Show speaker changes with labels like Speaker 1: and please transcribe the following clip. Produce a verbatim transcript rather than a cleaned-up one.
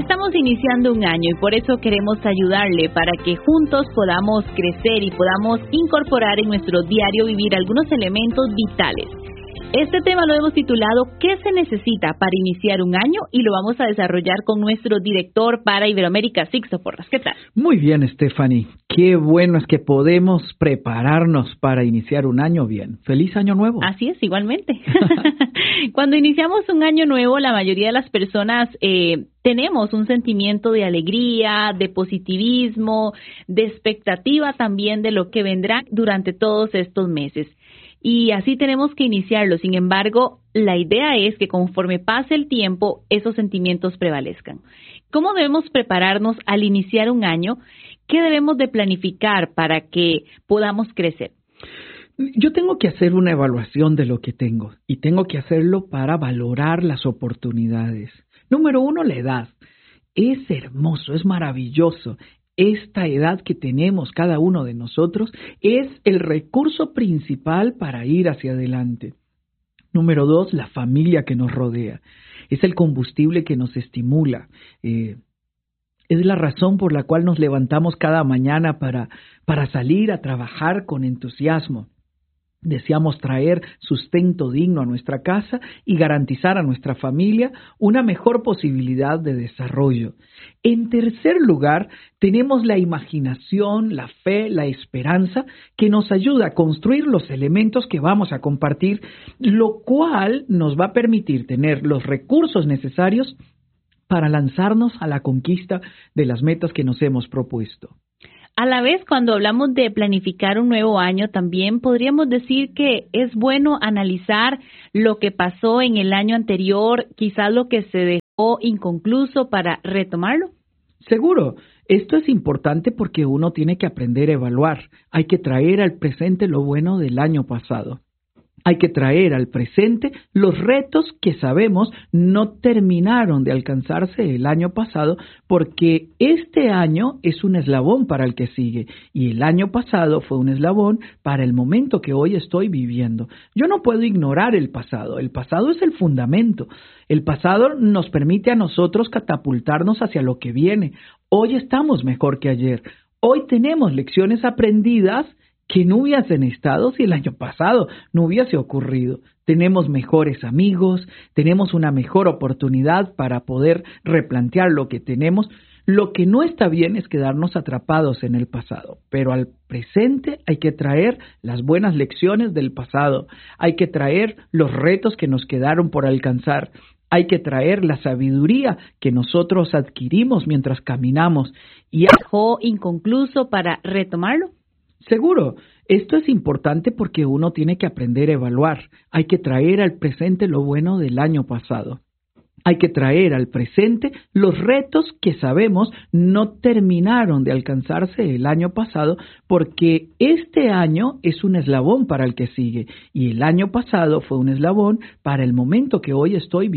Speaker 1: Estamos iniciando un año y por eso queremos ayudarle para que juntos podamos crecer y podamos incorporar en nuestro diario vivir algunos elementos vitales. Este tema lo hemos titulado ¿Qué se necesita para iniciar un año? Y lo vamos a desarrollar con nuestro director para Iberoamérica, Sixto Porras. ¿Qué tal?
Speaker 2: Muy bien, Stephanie. Qué bueno es que podemos prepararnos para iniciar un año bien. ¡Feliz año nuevo!
Speaker 1: Así es, igualmente. Cuando iniciamos un año nuevo, la mayoría de las personas eh, tenemos un sentimiento de alegría, de positivismo, de expectativa también de lo que vendrá durante todos estos meses. Y así tenemos que iniciarlo. Sin embargo, la idea es que conforme pase el tiempo, esos sentimientos prevalezcan. ¿Cómo debemos prepararnos al iniciar un año? ¿Qué debemos de planificar para que podamos crecer?
Speaker 2: Yo tengo que hacer una evaluación de lo que tengo y tengo que hacerlo para valorar las oportunidades. Número uno, la edad. Es hermoso, es maravilloso. Esta edad que tenemos cada uno de nosotros es el recurso principal para ir hacia adelante. Número dos, la familia que nos rodea. Es el combustible que nos estimula. Eh, es la razón por la cual nos levantamos cada mañana para, para salir a trabajar con entusiasmo. Deseamos traer sustento digno a nuestra casa y garantizar a nuestra familia una mejor posibilidad de desarrollo. En tercer lugar, tenemos la imaginación, la fe, la esperanza que nos ayuda a construir los elementos que vamos a compartir, lo cual nos va a permitir tener los recursos necesarios para lanzarnos a la conquista de las metas que nos hemos propuesto.
Speaker 1: A la vez, cuando hablamos de planificar un nuevo año, también podríamos decir que es bueno analizar lo que pasó en el año anterior, quizás lo que se dejó inconcluso para retomarlo.
Speaker 2: Seguro, esto es importante porque uno tiene que aprender a evaluar. Hay que traer al presente lo bueno del año pasado. Hay que traer al presente los retos que sabemos no terminaron de alcanzarse el año pasado porque este año es un eslabón para el que sigue y el año pasado fue un eslabón para el momento que hoy estoy viviendo. Yo no puedo ignorar el pasado. El pasado es el fundamento. El pasado nos permite a nosotros catapultarnos hacia lo que viene. Hoy estamos mejor que ayer. Hoy tenemos lecciones aprendidas que no hubiesen estado si el año pasado no hubiese ocurrido. Tenemos mejores amigos, tenemos una mejor oportunidad para poder replantear lo que tenemos. Lo que no está bien es quedarnos atrapados en el pasado, pero al presente hay que traer las buenas lecciones del pasado, hay que traer los retos que nos quedaron por alcanzar, hay que traer la sabiduría que nosotros adquirimos mientras caminamos y
Speaker 1: dejó inconcluso para retomarlo.
Speaker 2: Seguro, esto es importante porque uno tiene que aprender a evaluar. Hay que traer al presente lo bueno del año pasado. Hay que traer al presente los retos que sabemos no terminaron de alcanzarse el año pasado porque este año es un eslabón para el que sigue y el año pasado fue un eslabón para el momento que hoy estoy viviendo.